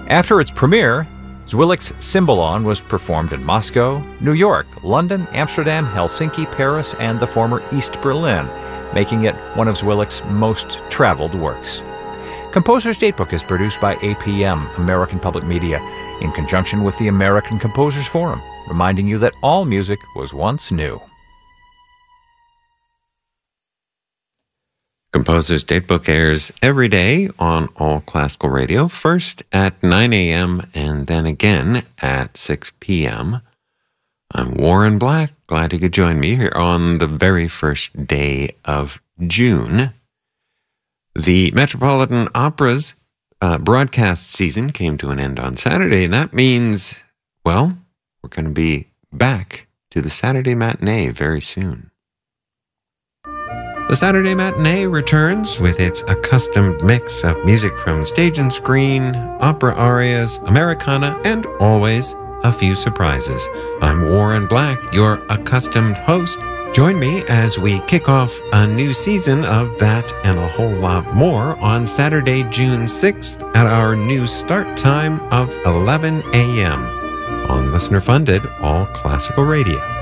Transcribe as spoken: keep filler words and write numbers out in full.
After its premiere, Zwilic's Cymbalon was performed in Moscow, New York, London, Amsterdam, Helsinki, Paris, and the former East Berlin, making it one of Zwilic's most traveled works. Composer's Datebook is produced by A P M, American Public Media, in conjunction with the American Composers Forum, reminding you that all music was once new. Composer's Datebook airs every day on All Classical Radio, first at nine a.m. and then again at six p.m. I'm Warren Black. Glad you could join me here on the very first day of June. The Metropolitan Opera's uh, broadcast season came to an end on Saturday, and that means, well, we're going to be back to the Saturday matinee very soon. The Saturday Matinee returns with its accustomed mix of music from stage and screen, opera arias, Americana, and always a few surprises. I'm Warren Black, your accustomed host. Join me as we kick off a new season of that and a whole lot more on Saturday, June sixth at our new start time of eleven a.m. on listener-funded All Classical Radio.